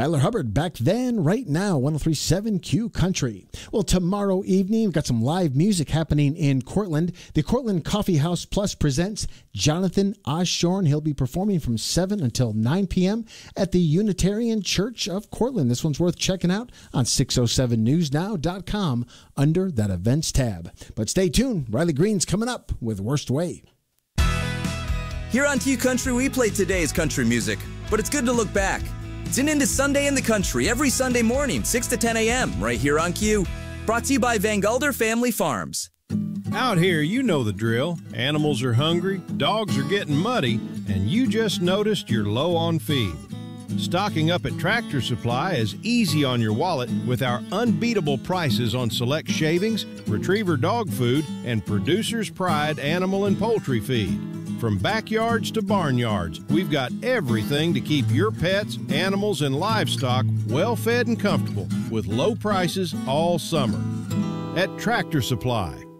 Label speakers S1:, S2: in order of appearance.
S1: Tyler Hubbard back then, right now, 103.7 Q Country. Well, tomorrow evening, we've got some live music happening in Cortland. The Cortland Coffee House Plus presents Jonathan Osshorn. He'll be performing from 7 until 9 p.m. at the Unitarian Church of Cortland. This one's worth checking out on 607newsnow.com under that events tab. But stay tuned. Riley Green's coming up with Worst Way.
S2: Here on Q Country, we play today's country music, but it's good to look back. Tune in to Sunday in the Country every Sunday morning, 6 to 10 a.m. right here on Q. Brought to you by Van Gulder Family Farms.
S3: Out here, you know the drill. Animals are hungry, dogs are getting muddy, and you just noticed you're low on feed. Stocking up at Tractor Supply is easy on your wallet with our unbeatable prices on select shavings, retriever dog food, and Producer's Pride animal and poultry feed. From backyards to barnyards, we've got everything to keep your pets, animals, and livestock well fed and comfortable with low prices all summer. At Tractor Supply,